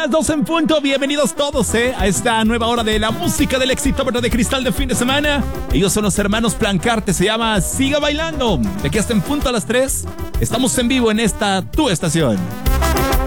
las 12 en punto. Bienvenidos todos, a esta nueva hora de la música del éxito de cristal de fin de semana. Ellos son los hermanos Plancarte, se llama Siga Bailando. De aquí hasta en punto a las 3. Estamos en vivo en esta tu estación.